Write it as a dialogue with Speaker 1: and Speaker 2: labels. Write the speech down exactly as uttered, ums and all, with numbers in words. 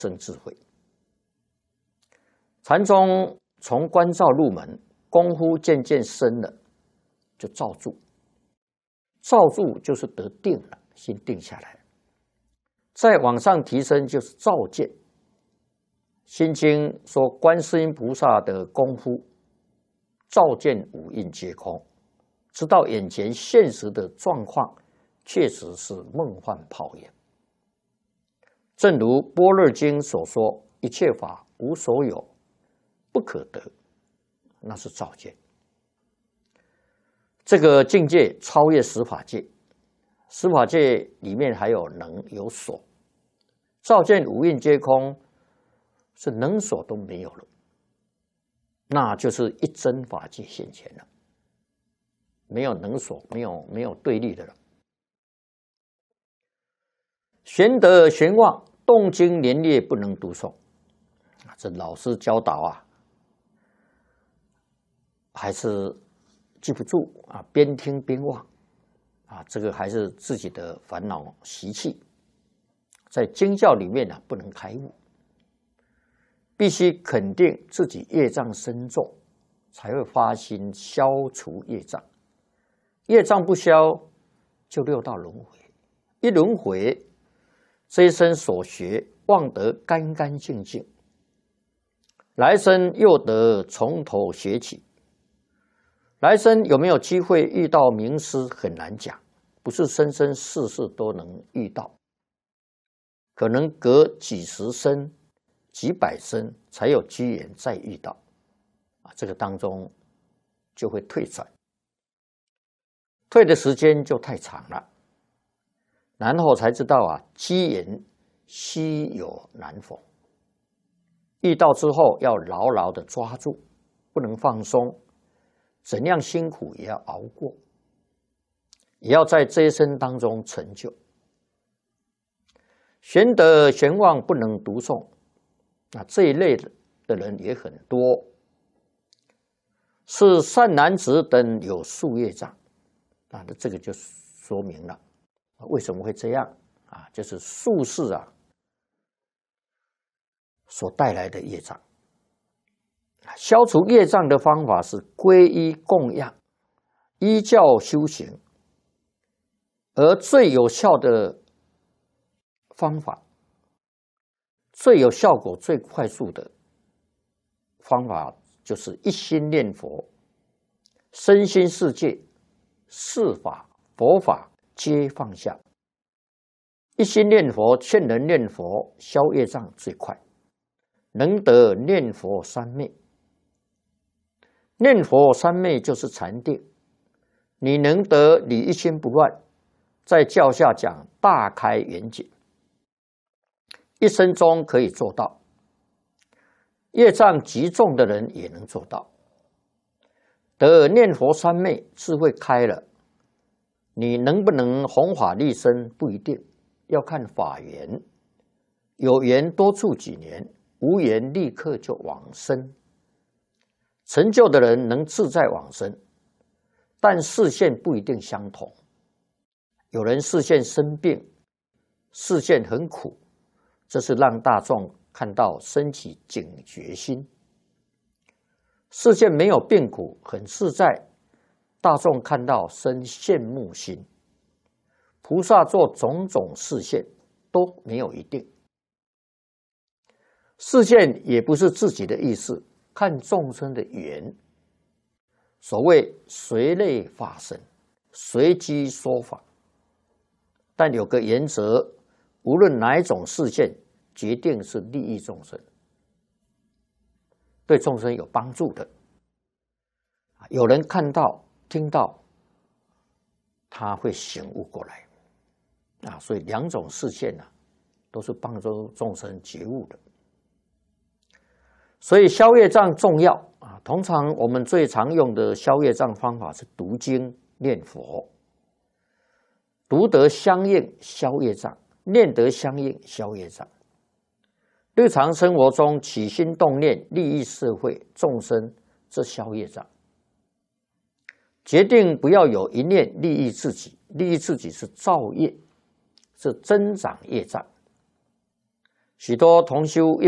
Speaker 1: 生智慧。禅宗从观照入门，功夫渐渐深了，就照住。照住就是得定了，心定下来了。再往上提升就是照见。心经说，观世音菩萨的功夫，照见五蕴皆空，知道眼前现实的状况确实是梦幻泡影。正如《般若经》所说，一切法无所有，不可得，那是照见。这个境界超越十法界，十法界里面还有能有所，照见五蕴皆空，是能所都没有了，那就是一真法界现前了，没有能所，没有没有对立的了。玄德玄妄，动经连列不能读诵，这老师教导啊，还是记不住啊，边听边忘啊，这个还是自己的烦恼习气，在经教里面呢、啊、不能开悟，必须肯定自己业障深重，才会发心消除业障。业障不消，就六道轮回，一轮回，这一生所学忘得干干净净，来生又得从头学起。来生有没有机会遇到名师很难讲，不是生生世世都能遇到，可能隔几十生、几百生才有机缘再遇到，啊，这个当中就会退转，退的时间就太长了，然后才知道啊，机缘稀有难逢，遇到之后要牢牢的抓住，不能放松。怎样辛苦也要熬过，也要在这一生当中成就。玄德玄妄不能读诵，那这一类的人也很多，是善男子等有宿业障啊，这个就说明了为什么会这样啊，就是宿世啊所带来的业障。消除业障的方法是皈依供养，依教修行，而最有效的方法，最有效果、最快速的方法就是一心念佛，身心世界、事法、佛法皆放下。一心念佛，劝人念佛，消业障最快，能得念佛三昧。念佛三昧就是禅定，你能得你一心不乱，在教下讲大开圆解，一生中可以做到。业障极重的人也能做到。得念佛三昧，智慧开了，你能不能弘法利生不一定，要看法缘，有缘多住几年，无缘立刻就往生。成就的人能自在往生，但视线不一定相同。有人视线生病，视线很苦，这是让大众看到升起警觉心。视线没有病苦，很自在，大众看到生羡慕心。菩萨做种种视线都没有一定，视线也不是自己的意思，看众生的缘。所谓随类发生，随机说法，但有个原则，无论哪一种视线，决定是利益众生，对众生有帮助的。有人看到听到，他会醒悟过来啊，所以两种视线啊，都是帮助众生觉悟的。所以消业障重要啊！通常我们最常用的消业障方法是读经念佛，读得相应消业障，念得相应消业障。日常生活中起心动念利益社会众生，这消业障。决定不要有一念利益自己，利益自己是造业，是增长业障。 许多同修